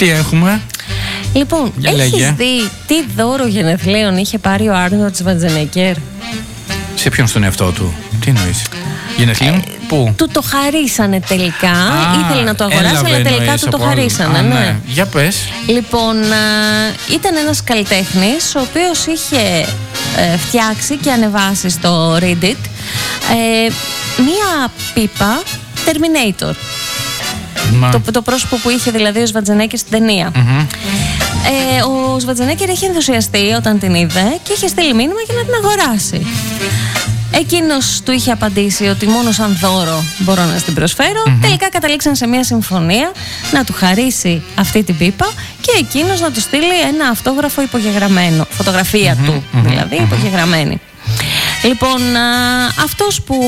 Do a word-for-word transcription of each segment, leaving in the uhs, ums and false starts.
Τι έχουμε? Λοιπόν, έχεις δει τι δώρο γενεθλίων είχε πάρει ο Άρνολντ Σβατζενέγκερ? Σε ποιον? Στον εαυτό του? Τι εννοείς? Γενεθλίων? Ε, πού? Του το χαρίσανε τελικά. Α, ήθελε να το αγοράσει, αλλά τελικά του το χαρίσανε. Α, ναι. ναι. Για πες. Λοιπόν, α, ήταν ένας καλλιτέχνης ο οποίος είχε ε, φτιάξει και ανεβάσει στο Reddit ε, μία πίπα Terminator. Το, το πρόσωπο που είχε δηλαδή ο Σβατζενέγκερ στην ταινία. Mm-hmm. Ε, ο Σβατζενέγκερ είχε ενθουσιαστεί όταν την είδε και είχε στείλει μήνυμα για να την αγοράσει. Εκείνος του είχε απαντήσει ότι μόνο σαν δώρο μπορώ να την προσφέρω. Mm-hmm. Τελικά καταλήξαν σε μια συμφωνία να του χαρίσει αυτή την πίπα και εκείνος να του στείλει ένα αυτόγραφο υπογεγραμμένο. Φωτογραφία mm-hmm. του δηλαδή, mm-hmm. υπογεγραμμένη. Λοιπόν, α, αυτός που...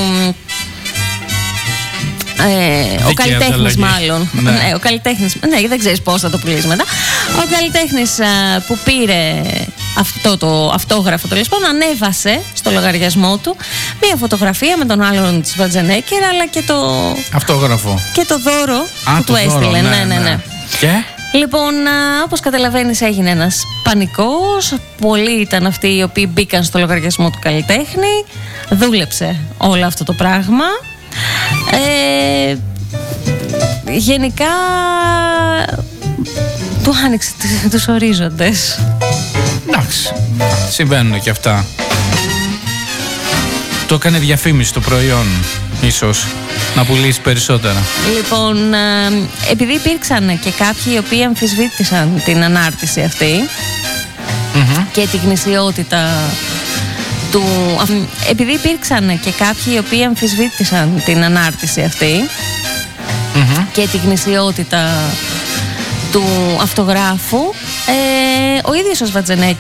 Ε, ο καλλιτέχνης μάλλον ναι. Ναι, ο καλλιτέχνης, ναι, δεν ξέρεις πώς θα το πουλήσεις μετά. Ο καλλιτέχνης α, που πήρε αυτό το αυτόγραφο, το λεσπόν, ανέβασε στο λογαριασμό του μία φωτογραφία με τον άλλον Σβατζενέγκερ, αλλά και το αυτόγραφο και το δώρο Α, που το του έστειλε. δώρο, ναι, ναι, ναι, ναι. Και? Λοιπόν, α, όπως καταλαβαίνεις, έγινε ένας πανικός. Πολλοί ήταν αυτοί οι οποίοι μπήκαν στο λογαριασμό του καλλιτέχνη. Δούλεψε όλο αυτό το πράγμα. Ε, γενικά του άνοιξε τους ορίζοντες. Εντάξει, συμβαίνουν και αυτά. Το έκανε διαφήμιση το προϊόν, ίσως να πουλήσει περισσότερα. Λοιπόν, επειδή υπήρξαν και κάποιοι οι οποίοι αμφισβήτησαν την ανάρτηση αυτή mm-hmm. και την γνησιότητα του, επειδή υπήρξαν και κάποιοι οι οποίοι αμφισβήτησαν την ανάρτηση αυτή mm-hmm. και την γνησιότητα του αυτογράφου, ε, ο ίδιος ο Σβατζενέγκερ